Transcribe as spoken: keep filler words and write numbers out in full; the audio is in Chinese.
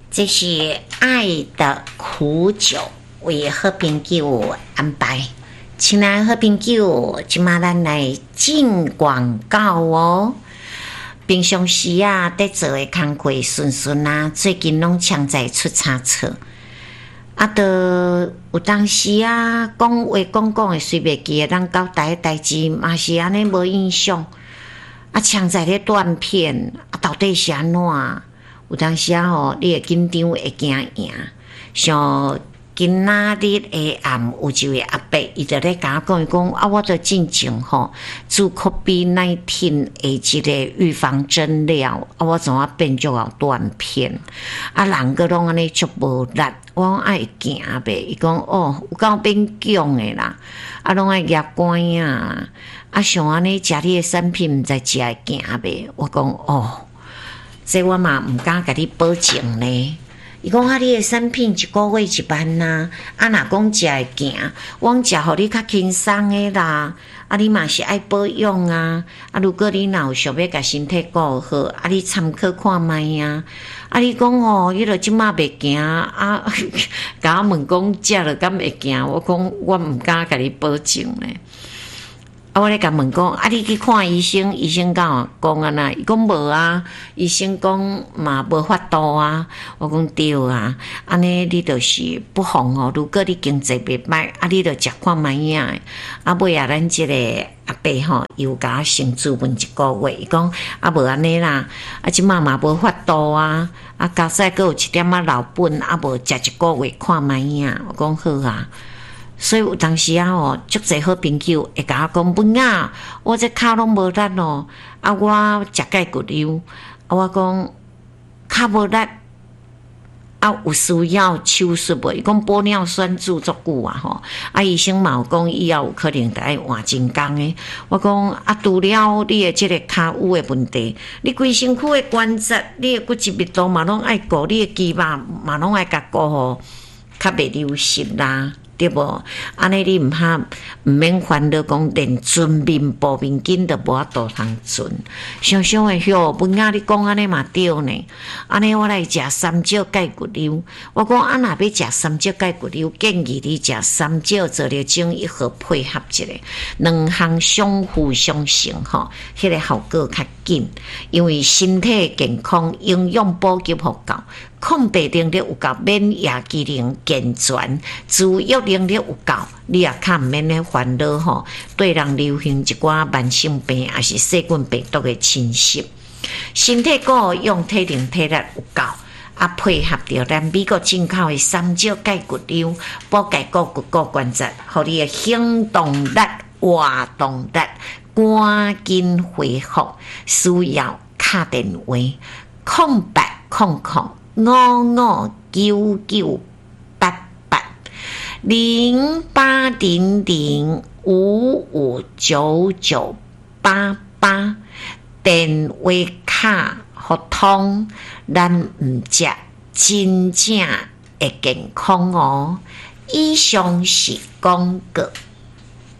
这是爱的苦酒，为好朋友安排。亲爱的好朋友，今仔咱来进广告哦。平常时啊，在做的工课顺顺啊，最近拢常在出差错。啊，都有当时啊，讲话讲讲的随袂记，咱交代的代志嘛是安尼无印象。啊，常在咧断片，啊，到底是安怎？有当时啊吼，你会紧张会惊赢。像今仔日下暗有一位阿伯，伊就咧甲我讲，伊讲啊，我著进前吼做 COVID 十九 的一个预防针了，啊，我怎啊变做有断片？啊，人个拢安尼足无力，我讲爱行呗。伊讲哦，有够变强的啦，啊，拢爱压关啊，啊，像安尼食你的产品，毋知食会行呗？我讲哦。这我嘛毋敢甲你保证呢。伊讲啊，你的产品一个月一万呐，啊，若讲食会行，我讲食互你较轻松的啦。啊，你嘛是爱保养啊。啊，如果你若有想要甲身体顾好，啊，你参考看觅啊。啊，你讲哦，迄落即马袂行啊，甲我问讲食了敢会行？我讲我毋敢甲你保证呢。啊，我咧甲问讲，啊，你去看医生，医生甲我讲啊呐，伊讲无啊，医生讲嘛无法度啊。我讲对啊，安尼你就是不妨哦。如果你经济袂歹，啊，你就食看觅啊。啊，尾啊，咱即个阿伯吼，又甲我先咨问一个月，伊讲啊无安尼啦，啊，即马嘛无法度啊，啊，加赛阁有一点仔老本，啊，无食一个月看觅啊。我讲好啊。所以有当时啊吼，足侪好朋友会甲我讲，本啊，我这骹拢无力哦，啊，我食钙骨瘤，啊，我讲骹无力，啊，有需要手术无？伊讲玻尿酸做足久啊吼，啊，医生嘛有讲以后有可能得爱换真工诶。我讲啊，除了你诶即个骹有诶问题，你规身躯诶关节，你诶骨质密度嘛拢爱顾，你诶肌肉嘛拢爱甲顾吼，较袂流失啦。对无？安尼你毋哈毋免烦恼，讲连存面部面筋都无法度通存。常常会哟，本雅你讲安尼嘛对呢。安尼我来食三椒钙骨瘤。我讲啊，若要食三椒钙骨瘤，建议你食三椒做了精一盒配合一下，两项相辅相成吼，迄个效果较紧。因为身体健康，营养补给互够。抗病能力有够，免疫机能健全，自愈能力有够，你也较毋免咧烦恼吼，对人流行一寡慢性病，还是细菌病毒的侵袭。身体顾用体能体力有够，啊配合着咱美国进口的三椒钙骨瘤，补钙骨骨骨关节，互你的行动力、活动力赶紧恢复。需要打电话空八空空。五五九九八八零八零零五五九九八八电话卡互通，咱毋食真正会健康哦。以上是广告。